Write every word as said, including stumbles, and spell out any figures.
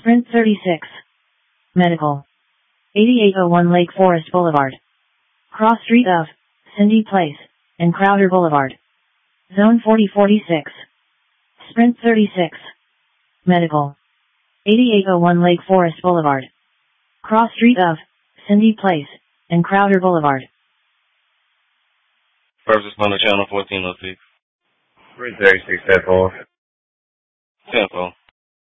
Sprint thirty-six. Medical. eighty-eight oh one Lake Forest Boulevard. Cross street of Cindy Place and Crowder Boulevard. Zone forty forty-six. Sprint thirty-six. Medical. eighty-eight oh one Lake Forest Boulevard. Cross street of Cindy Place and Crowder Boulevard. First responder channel fourteen oh six. three thirty-six, ten four. ten four.